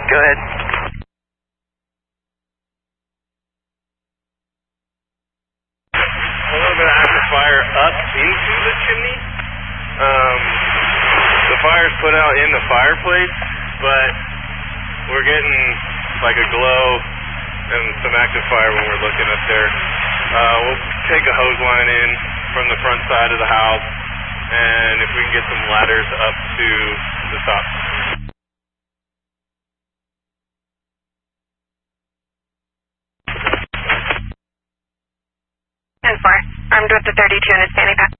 Go ahead. A little bit of active fire up into the chimney. The fire's put out in the fireplace, but we're getting like a glow and some active fire when we're looking up there. We'll take a hose line in from the front side of the house, and if we can get some ladders up to the top. 10-4, armed with the 32 and a standing pass.